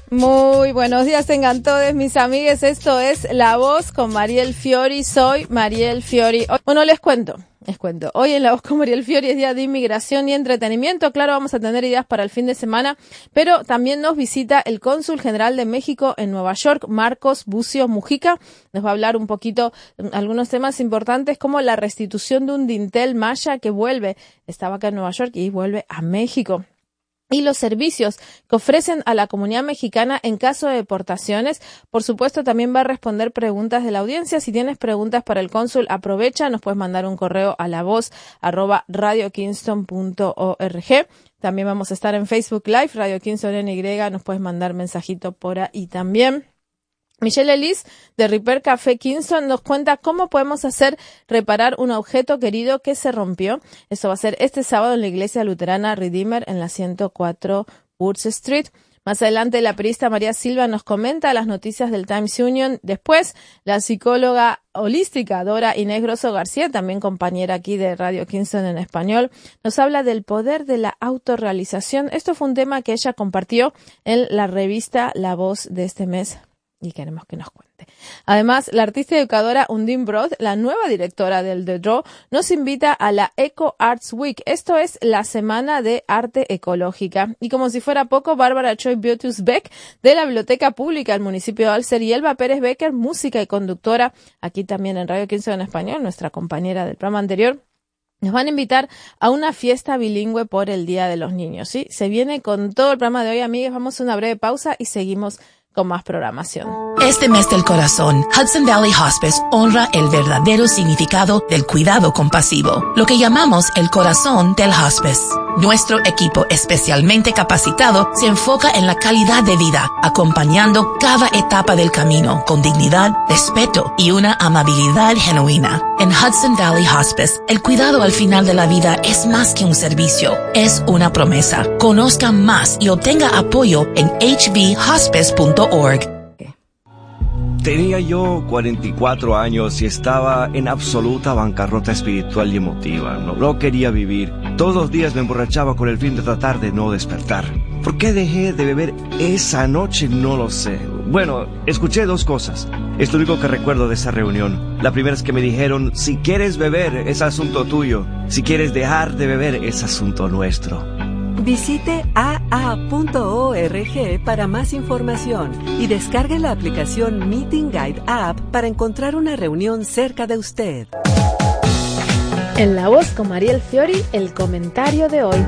Muy buenos días, tengan todos mis amigues. Esto es La Voz con Mariel Fiori. Soy Mariel Fiori. Bueno, les cuento. Hoy en La Voz con Mariel Fiori es día de inmigración y entretenimiento. Claro, vamos a tener ideas para el fin de semana, pero también nos visita el cónsul general de México en Nueva York, Marcos Bucio Mujica. Nos va a hablar un poquito algunos temas importantes como la restitución de un dintel maya que estaba acá en Nueva York y vuelve a México. Y los servicios que ofrecen a la comunidad mexicana en caso de deportaciones. Por supuesto, también va a responder preguntas de la audiencia. Si tienes preguntas para el cónsul, aprovecha, nos puedes mandar un correo a lavoz@radiokingston.org. También vamos a estar en Facebook Live, Radio Kingston NY, nos puedes mandar mensajito por ahí también. Michelle Ellis de Repair Café Kingston nos cuenta cómo podemos reparar un objeto querido que se rompió. Esto va a ser este sábado en la iglesia luterana Redeemer en la 104 Woods Street. Más adelante la periodista María Silva nos comenta las noticias del Times Union. Después la psicóloga holística Dora Inés Grosso García, también compañera aquí de Radio Kingston en español, nos habla del poder de la autorrealización. Esto fue un tema que ella compartió en la revista La Voz de este mes y queremos que nos cuente. Además, la artista y educadora Undine Broad, la nueva directora del The Draw, nos invita a la Eco Arts Week. Esto es la Semana de Arte Ecológica. Y como si fuera poco, Bárbara Choi Biotus Beck, de la Biblioteca Pública del municipio de Alcer, y Elba Pérez Becker, música y conductora, aquí también en Radio Kingston en español, nuestra compañera del programa anterior, nos van a invitar a una fiesta bilingüe por el Día de los Niños, ¿sí? Se viene con todo el programa de hoy, amigas. Vamos a una breve pausa y seguimos con más programación. Este mes del corazón, Hudson Valley Hospice honra el verdadero significado del cuidado compasivo, lo que llamamos el corazón del hospice. Nuestro equipo especialmente capacitado se enfoca en la calidad de vida, acompañando cada etapa del camino con dignidad, respeto y una amabilidad genuina. En Hudson Valley Hospice, el cuidado al final de la vida es más que un servicio, es una promesa. Conozca más y obtenga apoyo en hvhospice.org. Tenía yo 44 años y estaba en absoluta bancarrota espiritual y emotiva. No quería vivir. Todos los días me emborrachaba con el fin de tratar de no despertar. ¿Por qué dejé de beber esa noche? No lo sé. Bueno, escuché dos cosas. Es lo único que recuerdo de esa reunión. La primera es que me dijeron, si quieres beber, es asunto tuyo. Si quieres dejar de beber, es asunto nuestro. Visite aa.org para más información y descargue la aplicación Meeting Guide App para encontrar una reunión cerca de usted. En La Voz con Mariel Fiori, el comentario de hoy.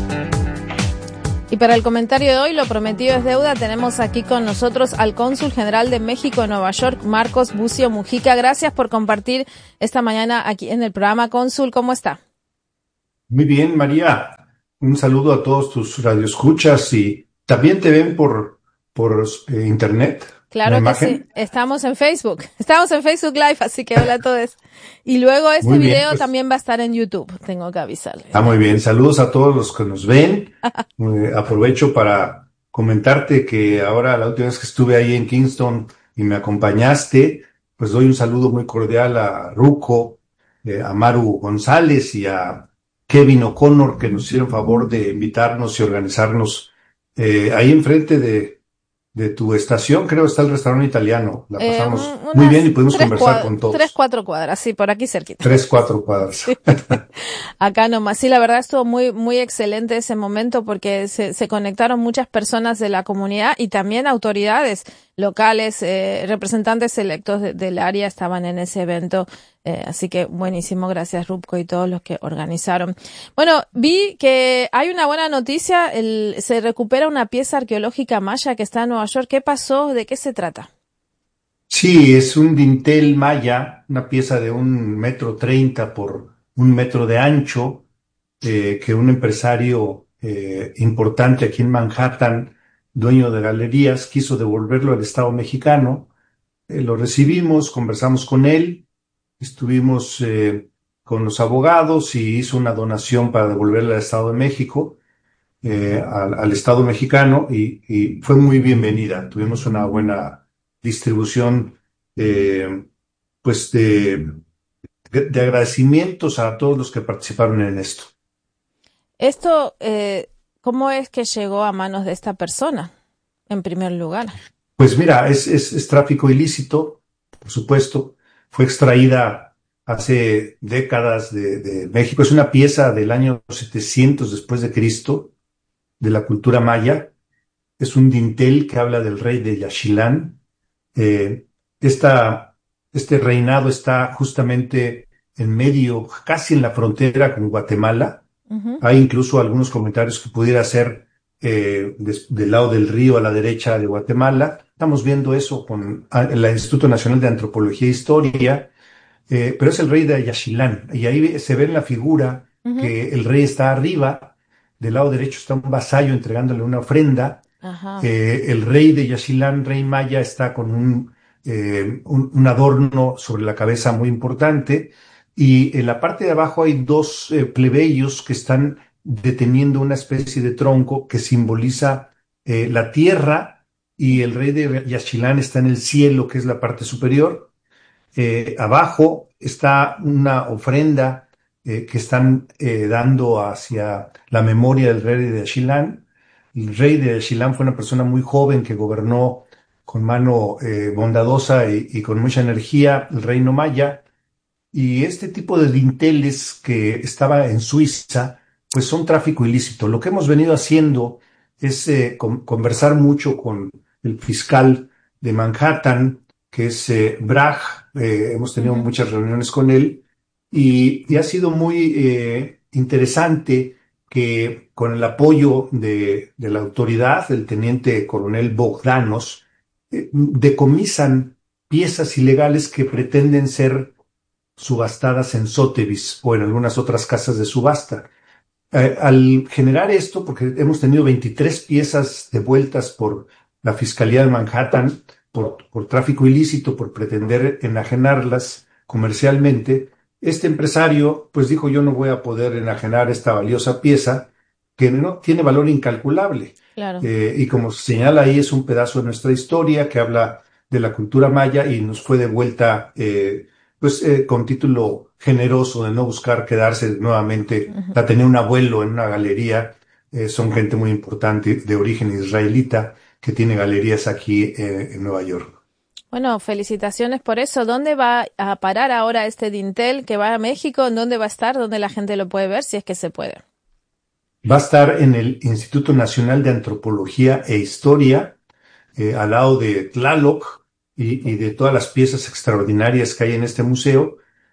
Y para el comentario de hoy, lo prometido es deuda, tenemos aquí con nosotros al cónsul general de México en Nueva York, Marcos Bucio Mujica. Gracias por compartir esta mañana aquí en el programa. Cónsul, ¿cómo está? Muy bien, María. Un saludo a todos tus radioescuchas y también te ven por internet. Claro que sí, estamos en Facebook Live, así que hola a todos. Y luego este video también va a estar en YouTube, tengo que avisarles. Está muy bien, saludos a todos los que nos ven. Aprovecho para comentarte que ahora la última vez que estuve ahí en Kingston y me acompañaste, pues doy un saludo muy cordial a Ruco, a Maru González y a Kevin O'Connor, que nos hicieron favor de invitarnos y organizarnos ahí enfrente de tu estación. Creo que está el restaurante italiano. La pasamos muy bien y pudimos conversar con todos. 3-4 cuadras, sí, por aquí cerquita. 3-4 cuadras. Sí. Acá nomás. Sí, la verdad estuvo muy excelente ese momento porque se conectaron muchas personas de la comunidad y también autoridades locales, representantes electos del área estaban en ese evento. Así que buenísimo, gracias Rupco y todos los que organizaron. Bueno, vi que hay una buena noticia, se recupera una pieza arqueológica maya que está en Nueva York. ¿Qué pasó? ¿De qué se trata? Sí, es un dintel maya, una pieza de 1,30 m por 1 m de ancho, que un empresario importante aquí en Manhattan, dueño de galerías, quiso devolverlo al Estado mexicano. Lo recibimos, conversamos con él. Estuvimos con los abogados y hizo una donación para devolverla al Estado de México, al Estado mexicano, y fue muy bienvenida. Tuvimos una buena distribución pues de agradecimientos a todos los que participaron en esto. Esto, ¿cómo es que llegó a manos de esta persona? en primer lugar? Pues mira, es tráfico ilícito, por supuesto. Fue extraída hace décadas de México. Es una pieza del año 700 después de Cristo, de la cultura maya. Es un dintel que habla del rey de Yaxchilán. Eh, este reinado está justamente en medio, casi en la frontera con Guatemala. Ujú. Hay incluso algunos comentarios que pudiera ser del lado del río a la derecha de Guatemala. Estamos viendo eso con el Instituto Nacional de Antropología e Historia, pero es el rey de Yaxchilán. Y ahí se ve en la figura Ujú. que el rey está arriba, del lado derecho está un vasallo entregándole una ofrenda. Ajá. El rey de Yaxchilán, rey maya, está con un adorno sobre la cabeza muy importante. Y en la parte de abajo hay dos plebeyos que están deteniendo una especie de tronco que simboliza la tierra, y el rey de Yaxchilán está en el cielo, que es la parte superior. Abajo está una ofrenda que están dando hacia la memoria del rey de Yaxchilán. El rey de Yaxchilán fue una persona muy joven que gobernó con mano bondadosa y con mucha energía el reino maya. Y este tipo de dinteles que estaba en Suiza, pues son tráfico ilícito. Lo que hemos venido haciendo es conversar mucho con el fiscal de Manhattan, que es Bragg. Hemos tenido Ujú. muchas reuniones con él y ha sido muy interesante que con el apoyo de la autoridad, del teniente coronel Bogdanos, decomisan piezas ilegales que pretenden ser subastadas en Sotheby's o en algunas otras casas de subasta. Al generar esto, porque hemos tenido 23 piezas devueltas por la Fiscalía de Manhattan por tráfico ilícito, por pretender enajenarlas comercialmente, este empresario pues dijo: yo no voy a poder enajenar esta valiosa pieza que no tiene valor incalculable. Claro. Y como se señala ahí, es un pedazo de nuestra historia que habla de la cultura maya y nos fue devuelta con título generoso de no buscar quedarse nuevamente. Ujú. La tenía un abuelo en una galería. Son gente muy importante de origen israelita que tiene galerías aquí en Nueva York. Bueno, felicitaciones por eso. ¿Dónde va a parar ahora este dintel que va a México? ¿En dónde va a estar? ¿Dónde la gente lo puede ver? Si es que se puede. Va a estar en el Instituto Nacional de Antropología e Historia, al lado de Tlaloc y de todas las piezas extraordinarias que hay en este museo.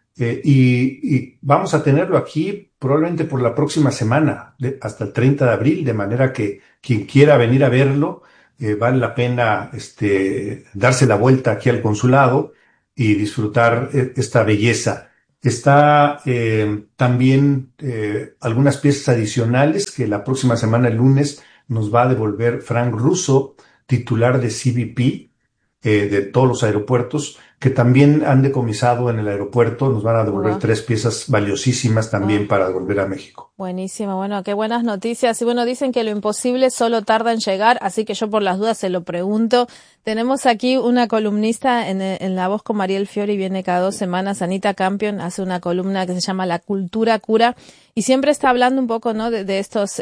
Y vamos a tenerlo aquí probablemente por la próxima semana, hasta el 30 de abril, de manera que quien quiera venir a verlo, vale la pena darse la vuelta aquí al consulado y disfrutar esta belleza. Está también algunas piezas adicionales que la próxima semana, el lunes, nos va a devolver Frank Russo, titular de CBP, de todos los aeropuertos, que también han decomisado en el aeropuerto. Nos van a devolver Wow. 3 piezas valiosísimas también Wow. para devolver a México. Buenísimo, bueno, qué buenas noticias. Y bueno, dicen que lo imposible solo tarda en llegar, así que yo por las dudas se lo pregunto. Tenemos aquí una columnista en La Voz con Mariel Fiori, viene cada 2 semanas, Anita Campion, hace una columna que se llama La Cultura Cura, y siempre está hablando un poco, ¿no?, de estos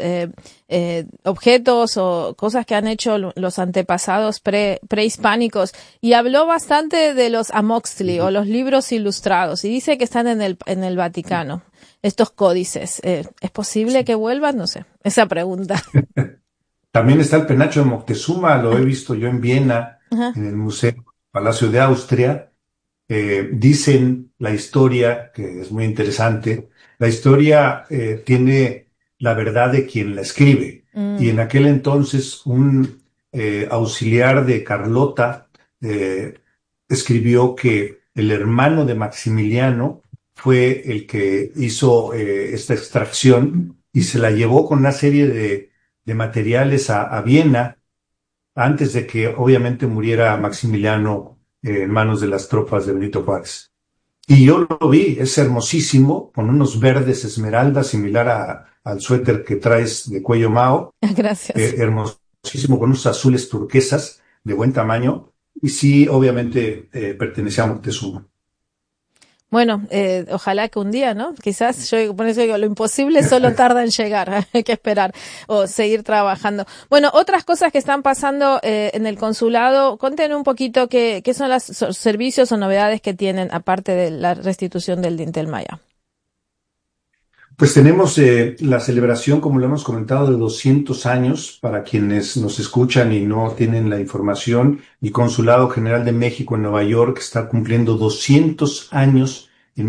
objetos o cosas que han hecho los antepasados prehispánicos, y habló bastante de los Amoxtli o los libros ilustrados, y dice que están en el Vaticano. Estos códices, ¿es posible que vuelvan? No sé, esa pregunta. También está el penacho de Moctezuma, lo he visto yo en Viena, Ajá. en el Museo Palacio de Austria. Dicen la historia, que es muy interesante. La historia tiene la verdad de quien la escribe. Y en aquel entonces un auxiliar de Carlota escribió que el hermano de Maximiliano fue el que hizo esta extracción y se la llevó con una serie de materiales a Viena antes de que obviamente muriera Maximiliano en manos de las tropas de Benito Juárez. Y yo lo vi, es hermosísimo, con unos verdes esmeralda, similar al suéter que traes de cuello Mao. Gracias. Hermosísimo, con unos azules turquesas de buen tamaño. Y sí, obviamente pertenecía a Moctezuma. Bueno, ojalá que un día, ¿no? Quizás por eso digo, lo imposible solo tarda en llegar, hay que esperar o seguir trabajando. Bueno, otras cosas que están pasando en el consulado, cuéntenos un poquito qué son los servicios o novedades que tienen aparte de la restitución del dintel maya. Pues tenemos la celebración, como lo hemos comentado, de 200 años. Para quienes nos escuchan y no tienen la información, el Consulado General de México en Nueva York está cumpliendo 200 años. En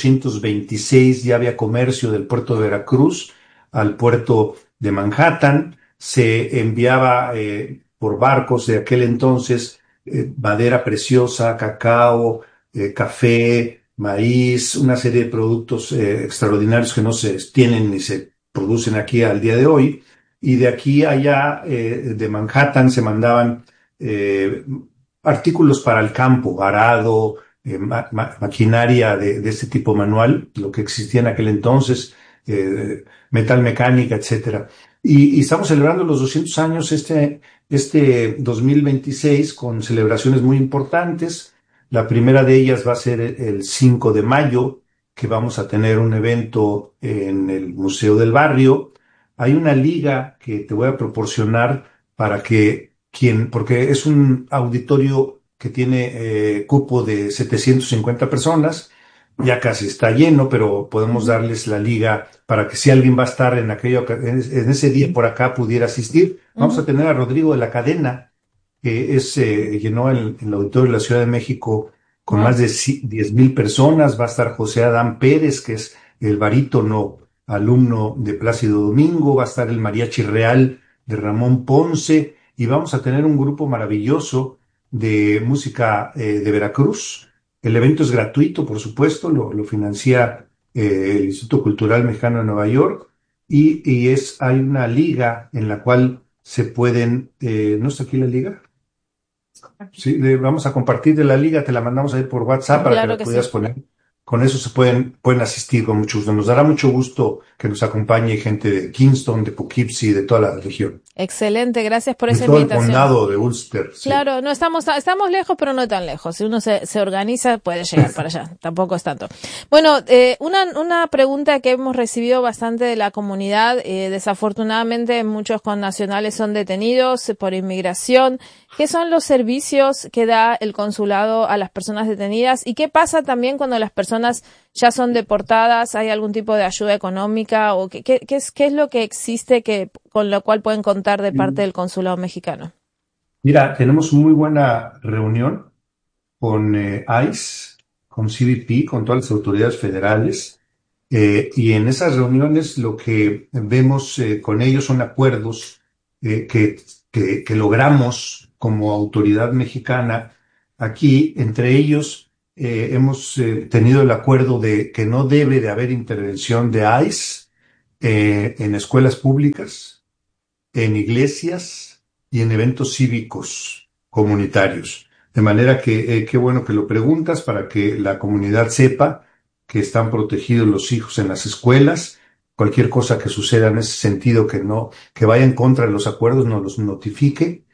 1826 ya había comercio del puerto de Veracruz al puerto de Manhattan. Se enviaba por barcos de aquel entonces madera preciosa, cacao, café, maíz, una serie de productos extraordinarios que no se tienen ni se producen aquí al día de hoy. Y de aquí a allá, de Manhattan, se mandaban artículos para el campo, arado, maquinaria de este tipo manual, lo que existía en aquel entonces, metal mecánica, etcétera. Y estamos celebrando los 200 años este 2026 con celebraciones muy importantes. La primera de ellas va a ser el 5 de mayo, que vamos a tener un evento en el Museo del Barrio. Hay una liga que te voy a proporcionar para que porque es un auditorio que tiene cupo de 750 personas, ya casi está lleno, pero podemos darles la liga para que si alguien va a estar en ese día por acá pudiera asistir. Vamos a tener a Rodrigo de la Cadena, que llenó el auditorio de la Ciudad de México con más de 10,000 personas. Va a estar José Adán Pérez, que es el barítono alumno de Plácido Domingo. Va a estar el Mariachi Real de Ramón Ponce. Y vamos a tener un grupo maravilloso de música de Veracruz. El evento es gratuito, por supuesto, lo financia el Instituto Cultural Mexicano de Nueva York. Hay una liga en la cual se pueden... ¿no está aquí la liga? Sí, vamos a compartir de la liga, te la mandamos ahí por WhatsApp para Claro que la puedas sí. poner. Con eso pueden asistir con mucho gusto. Nos dará mucho gusto que nos acompañe gente de Kingston, de Poughkeepsie, de toda la región. Excelente, gracias por De esa todo el invitación. condado de Ulster. Sí. Claro, no estamos lejos, pero no tan lejos. Si uno se organiza, puede llegar para allá. Tampoco es tanto. Bueno, una pregunta que hemos recibido bastante de la comunidad. Desafortunadamente, muchos connacionales son detenidos por inmigración. ¿Qué son los servicios que da el consulado a las personas detenidas? ¿Y qué pasa también cuando las personas ya son deportadas? ¿Hay algún tipo de ayuda económica? ¿O qué es lo que existe con lo cual pueden contar de parte del consulado mexicano? Mira, tenemos una muy buena reunión con ICE, con CBP, con todas las autoridades federales. Y en esas reuniones lo que vemos con ellos son acuerdos que logramos como autoridad mexicana aquí. Entre ellos hemos tenido el acuerdo de que no debe de haber intervención de ICE en escuelas públicas, en iglesias y en eventos cívicos comunitarios. De manera que qué bueno que lo preguntas para que la comunidad sepa que están protegidos los hijos en las escuelas. Cualquier cosa que suceda en ese sentido que vaya en contra de los acuerdos, nos los notifique.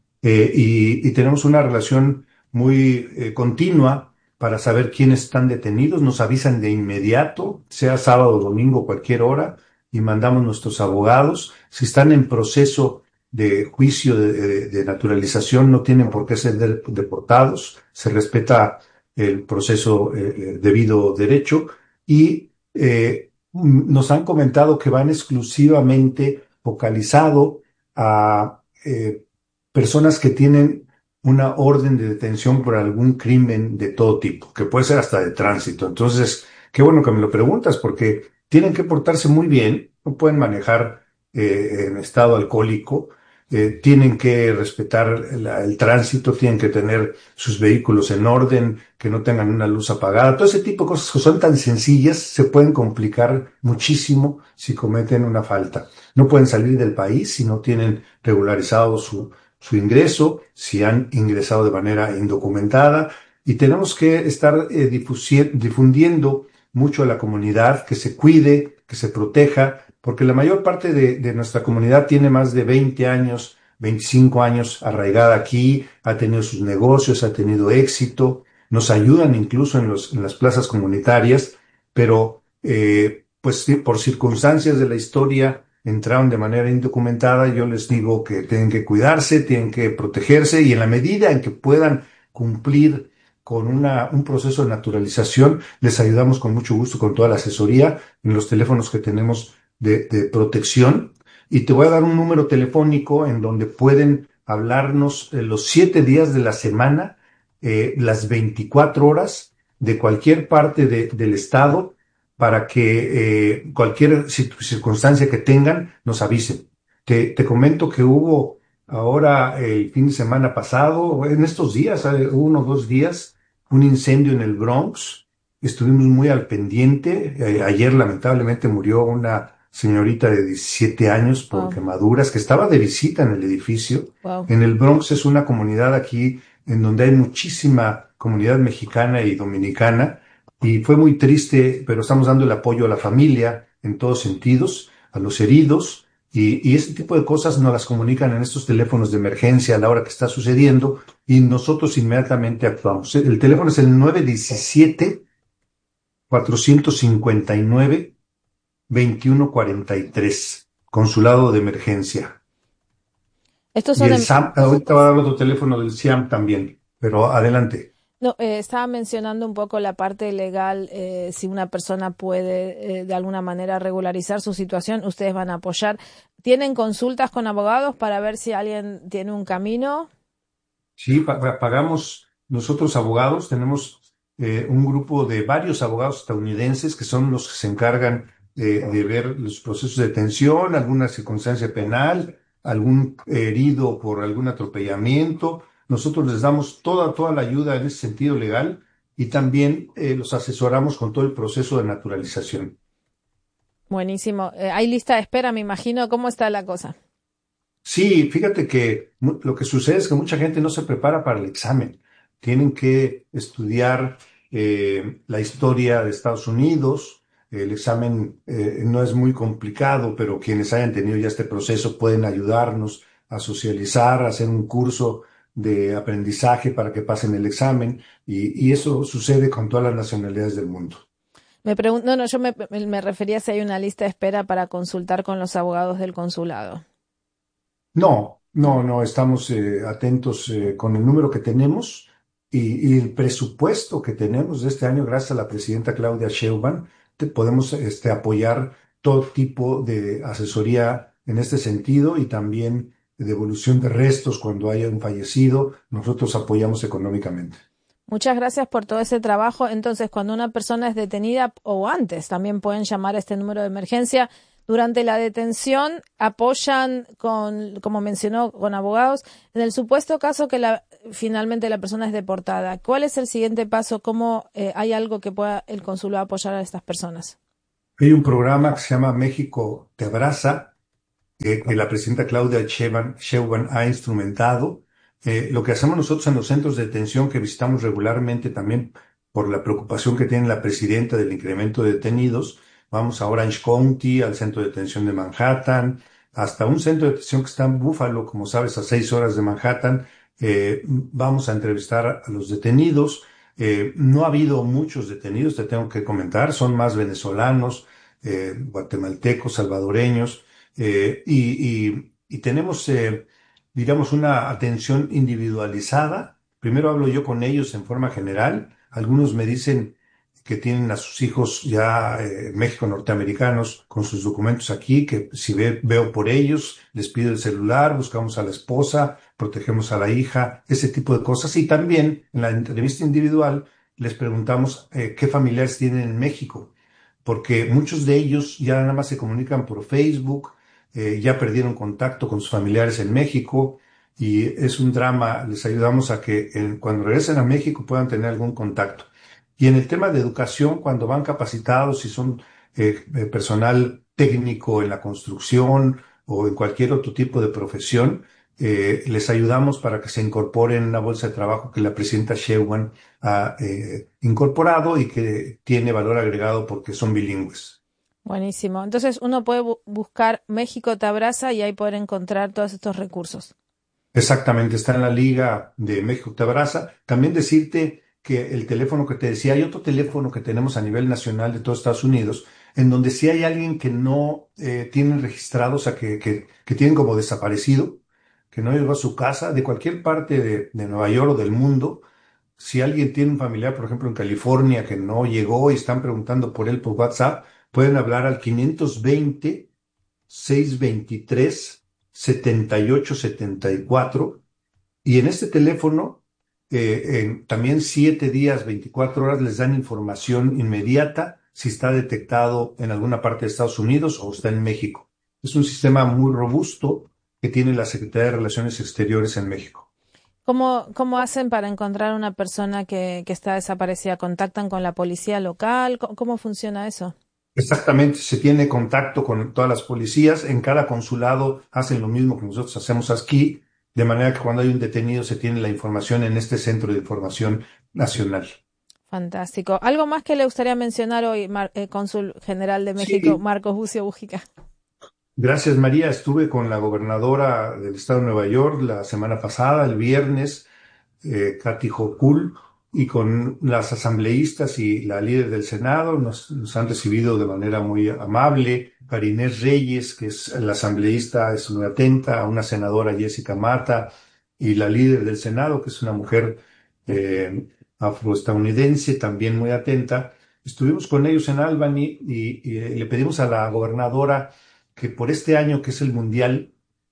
Y tenemos una relación muy continua para saber quiénes están detenidos. Nos avisan de inmediato, sea sábado, domingo, cualquier hora, y mandamos nuestros abogados. Si están en proceso de juicio de naturalización, no tienen por qué ser deportados. Se respeta el proceso debido derecho. Y nos han comentado que van exclusivamente focalizado a personas que tienen una orden de detención por algún crimen de todo tipo, que puede ser hasta de tránsito. Entonces, qué bueno que me lo preguntas, porque tienen que portarse muy bien, no pueden manejar en estado alcohólico, tienen que respetar el tránsito, tienen que tener sus vehículos en orden, que no tengan una luz apagada. Todo ese tipo de cosas que son tan sencillas se pueden complicar muchísimo si cometen una falta. No pueden salir del país si no tienen regularizado su ingreso, si han ingresado de manera indocumentada, y tenemos que estar difundiendo mucho a la comunidad, que se cuide, que se proteja, porque la mayor parte de nuestra comunidad tiene más de 20 años, 25 años arraigada aquí, ha tenido sus negocios, ha tenido éxito, nos ayudan incluso en las plazas comunitarias, pero pues sí, por circunstancias de la historia entraron de manera indocumentada. Yo les digo que tienen que cuidarse, tienen que protegerse y en la medida en que puedan cumplir con un proceso de naturalización, les ayudamos con mucho gusto con toda la asesoría en los teléfonos que tenemos de protección. Y te voy a dar un número telefónico en donde pueden hablarnos los 7 días de la semana, las 24 horas de cualquier parte del estado para que cualquier circunstancia que tengan nos avisen. Te comento que hubo ahora el fin de semana pasado, en estos días, 1 o 2 días, un incendio en el Bronx. Estuvimos muy al pendiente. Ayer lamentablemente murió una señorita de 17 años por Wow. quemaduras que estaba de visita en el edificio. Wow. En el Bronx es una comunidad aquí en donde hay muchísima comunidad mexicana y dominicana y fue muy triste, pero estamos dando el apoyo a la familia en todos sentidos, a los heridos y ese tipo de cosas nos las comunican en estos teléfonos de emergencia a la hora que está sucediendo y nosotros inmediatamente actuamos. El teléfono es el 917-459-2143, Consulado de Emergencia. Estos Y son el SAM, ahorita va a dar otro teléfono del SIAM también, pero adelante. No, estaba mencionando un poco la parte legal, si una persona puede de alguna manera regularizar su situación, ustedes van a apoyar. ¿Tienen consultas con abogados para ver si alguien tiene un camino? Sí, pagamos nosotros abogados, tenemos un grupo de varios abogados estadounidenses que son los que se encargan de ver los procesos de detención, alguna circunstancia penal, algún herido por algún atropellamiento. Nosotros les damos toda la ayuda en ese sentido legal y también los asesoramos con todo el proceso de naturalización. Buenísimo. Hay lista de espera, me imagino. ¿Cómo está la cosa? Sí, fíjate que lo que sucede es que mucha gente no se prepara para el examen. Tienen que estudiar la historia de Estados Unidos. El examen no es muy complicado, pero quienes hayan tenido ya este proceso pueden ayudarnos a socializar, a hacer un curso de aprendizaje para que pasen el examen. Y eso sucede con todas las nacionalidades del mundo. Me pregunto, no, yo me refería si hay una lista de espera para consultar con los abogados del consulado. No, estamos atentos con el número que tenemos y el presupuesto que tenemos de este año, gracias a la presidenta Claudia Sheinbaum, podemos apoyar todo tipo de asesoría en este sentido y también de devolución de restos cuando haya un fallecido, nosotros apoyamos económicamente. Muchas gracias por todo ese trabajo. Entonces, cuando una persona es detenida o antes, también pueden llamar a este número de emergencia. Durante la detención apoyan como mencionó, con abogados. En el supuesto caso que finalmente la persona es deportada, ¿cuál es el siguiente paso? ¿Cómo hay algo que pueda el consulado apoyar a estas personas? Hay un programa que se llama México Te Abraza, que la presidenta Claudia Sheinbaum ha instrumentado. Lo que hacemos nosotros en los centros de detención que visitamos regularmente también por la preocupación que tiene la presidenta del incremento de detenidos, vamos a Orange County, al centro de detención de Manhattan, hasta un centro de detención que está en Buffalo, como sabes, a 6 horas de Manhattan. Vamos a entrevistar a los detenidos. No ha habido muchos detenidos, te tengo que comentar, son más venezolanos, guatemaltecos, salvadoreños, y tenemos, digamos, una atención individualizada. Primero hablo yo con ellos en forma general. Algunos me dicen que tienen a sus hijos ya México norteamericanos con sus documentos aquí, que si veo por ellos, les pido el celular, buscamos a la esposa, protegemos a la hija, ese tipo de cosas. Y también en la entrevista individual les preguntamos qué familiares tienen en México, porque muchos de ellos ya nada más se comunican por Facebook, ya perdieron contacto con sus familiares en México y es un drama. Les ayudamos a que cuando regresen a México puedan tener algún contacto. Y en el tema de educación, cuando van capacitados y son personal técnico en la construcción o en cualquier otro tipo de profesión, les ayudamos para que se incorporen en una bolsa de trabajo que la presidenta Sheinbaum ha incorporado y que tiene valor agregado porque son bilingües. Buenísimo. Entonces uno puede buscar México Te Abraza y ahí poder encontrar todos estos recursos. Exactamente, está en la Liga de México Te Abraza. También decirte que el teléfono que te decía, hay otro teléfono que tenemos a nivel nacional de todos Estados Unidos, en donde si hay alguien que no tienen registrado, o sea, que tienen como desaparecido, que no llegó a su casa, de cualquier parte de Nueva York o del mundo, si alguien tiene un familiar, por ejemplo, en California, que no llegó y están preguntando por él por WhatsApp, pueden hablar al 520-623-7874. Y en este teléfono, también 7 días, 24 horas, les dan información inmediata si está detectado en alguna parte de Estados Unidos o está en México. Es un sistema muy robusto que tiene la Secretaría de Relaciones Exteriores en México. ¿Cómo hacen para encontrar una persona que está desaparecida? ¿Contactan con la policía local? ¿Cómo funciona eso? Exactamente, se tiene contacto con todas las policías. En cada consulado hacen lo mismo que nosotros hacemos aquí, de manera que cuando hay un detenido se tiene la información en este Centro de Información Nacional. Fantástico. ¿Algo más que le gustaría mencionar hoy, Cónsul General de México, Sí, Marcos Bucio Bújica? gracias, María. Estuve con la gobernadora del estado de Nueva York la semana pasada, el viernes, Kathy Hochul, y con las asambleístas y la líder del Senado. Nos han recibido de manera muy amable. Marinés Reyes, que es la asambleísta, es muy atenta, a una senadora, Jessica Mata, y la líder del Senado, que es una mujer eh, afroestadounidense, también muy atenta. Estuvimos con ellos en Albany y le pedimos a la gobernadora que por este año, que es el Mundial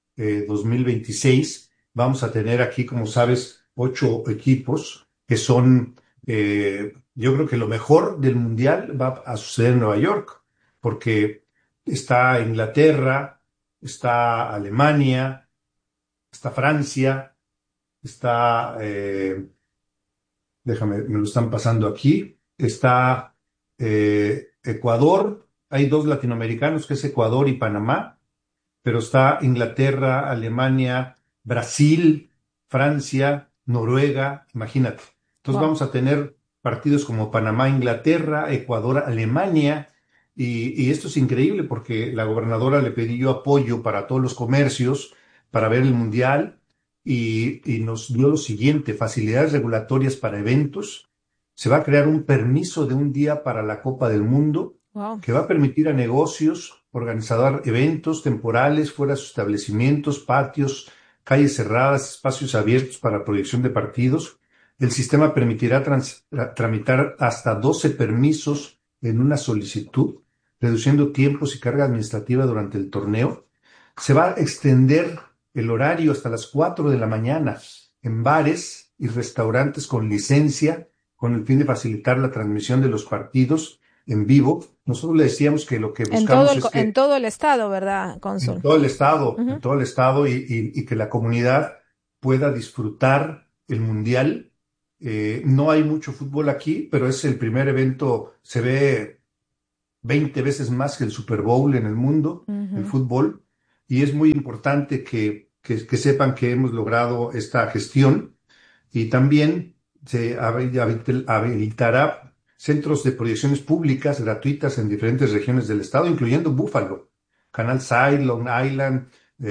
2026, vamos a tener aquí, como sabes, 8 equipos que son, yo creo que lo mejor del Mundial va a suceder en Nueva York, porque está Inglaterra, está Alemania, está Francia, está, déjame, me lo están pasando aquí, está Ecuador, hay dos latinoamericanos, que es Ecuador y Panamá, pero está Inglaterra, Alemania, Brasil, Francia, Noruega, imagínate. Entonces Wow. vamos a tener partidos como Panamá, Inglaterra, Ecuador, Alemania, y esto es increíble porque la gobernadora le pidió apoyo para todos los comercios para ver el Mundial y nos dio lo siguiente: facilidades regulatorias para eventos. Se va a crear un permiso de un día para la Copa del Mundo Wow. que va a permitir a negocios organizar eventos temporales fuera de sus establecimientos, patios, calles cerradas, espacios abiertos para proyección de partidos. El sistema permitirá tramitar hasta 12 permisos en una solicitud, reduciendo tiempos y carga administrativa durante el torneo. Se va a extender el horario hasta las 4 de la mañana en bares y restaurantes con licencia, con el fin de facilitar la transmisión de los partidos en vivo. Nosotros le decíamos que lo que buscamos es En que todo el estado, ¿verdad, Cónsul? en Ujú. todo el estado y que la comunidad pueda disfrutar el mundial. No hay mucho fútbol aquí, pero es el primer evento, se ve 20 veces más que el Super Bowl en el mundo, el Ujú. fútbol, y es muy importante que sepan que hemos logrado esta gestión y también se habilitará centros de proyecciones públicas gratuitas en diferentes regiones del estado, incluyendo Buffalo, Canal Side, Long Island,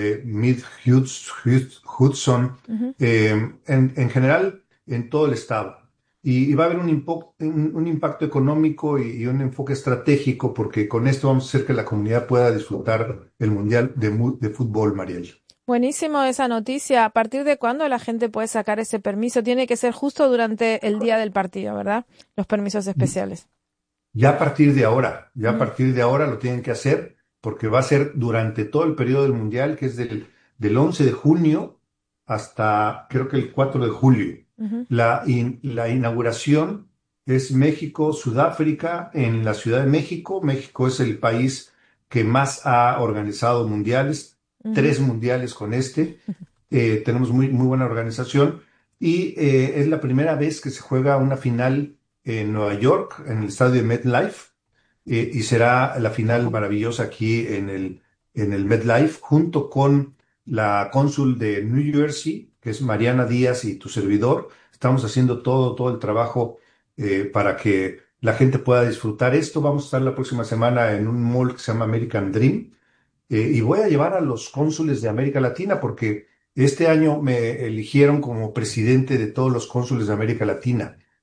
Hudson, Ujú. en general en todo el estado. Y va a haber un impacto económico y un enfoque estratégico, porque con esto vamos a hacer que la comunidad pueda disfrutar el Mundial de Fútbol, Mariel. Buenísimo esa noticia. ¿A partir de cuándo la gente puede sacar ese permiso? Tiene que ser justo durante el día del partido, ¿verdad? Los permisos especiales. Ya a Ujú. partir de ahora lo tienen que hacer, porque va a ser durante todo el periodo del Mundial, que es del 11 de junio hasta creo que el 4 de julio. Ujú. La inauguración es México, Sudáfrica, en la Ciudad de México. México es el país que más ha organizado mundiales, Ujú. 3 mundiales con este. Tenemos muy buena organización y es la primera vez que se juega una final en Nueva York, en el estadio de MetLife, y será la final maravillosa aquí en el MetLife, junto con la cónsul de New Jersey, que es Mariana Díaz, y tu servidor. Estamos haciendo todo el trabajo para que la gente pueda disfrutar esto. Vamos a estar la próxima semana en un mall que se llama American Dream, y voy a llevar a los cónsules de América Latina porque este año me eligieron como presidente de todos los cónsules de América Latina.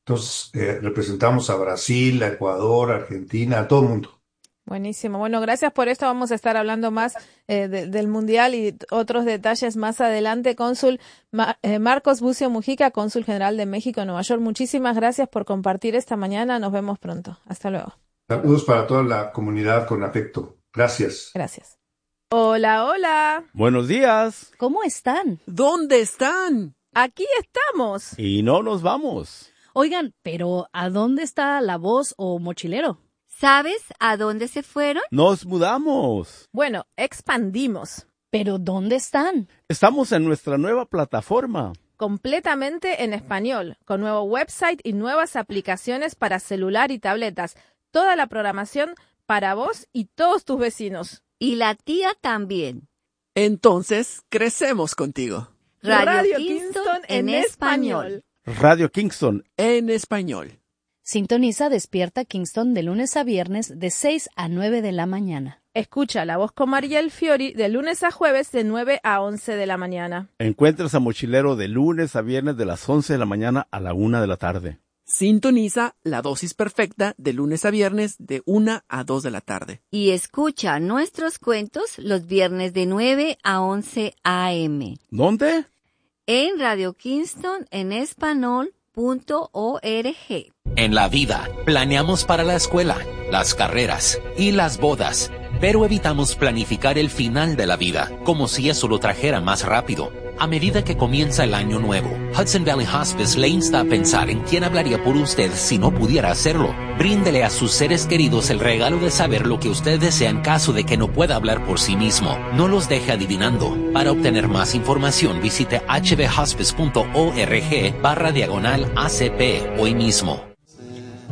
Entonces, representamos a Brasil, a Ecuador, a Argentina, a todo el mundo. Buenísimo. Bueno, gracias por esto. Vamos a estar hablando más del Mundial y otros detalles más adelante. Cónsul Marcos Bucio Mujica, Cónsul General de México en Nueva York. Muchísimas gracias por compartir esta mañana. Nos vemos pronto. Hasta luego. Saludos para toda la comunidad con afecto. Gracias. Gracias. Hola, hola. Buenos días. ¿Cómo están? ¿Dónde están? Aquí estamos. Y no nos vamos. Oigan, pero ¿a dónde está la voz o mochilero? ¿Sabes a dónde se fueron? Nos mudamos. Bueno, expandimos. ¿Pero dónde están? Estamos en nuestra nueva plataforma. Completamente en español, con nuevo website y nuevas aplicaciones para celular y tabletas. Toda la programación para vos y todos tus vecinos. Y la tía también. Entonces, crecemos contigo. Radio Kingston en español. Radio Kingston En español. Sintoniza Despierta Kingston de lunes a viernes de 6 a 9 de la mañana. Escucha La Voz con Mariel Fiori de lunes a jueves de 9 a 11 de la mañana. Encuentras a Mochilero de lunes a viernes de las 11 de la mañana a la 1 de la tarde. Sintoniza La Dosis Perfecta de lunes a viernes de 1 a 2 de la tarde. Y escucha nuestros cuentos los viernes de 9 a 11 a.m. ¿Dónde? En Radio Kingston en español.org. En la vida, planeamos para la escuela, las carreras y las bodas, pero evitamos planificar el final de la vida, como si eso lo trajera más rápido. A medida que comienza el año nuevo, Hudson Valley Hospice le insta a pensar en quién hablaría por usted si no pudiera hacerlo. Bríndele a sus seres queridos el regalo de saber lo que usted desea en caso de que no pueda hablar por sí mismo. No los deje adivinando. Para obtener más información, visite hvhospice.org/ACP hoy mismo.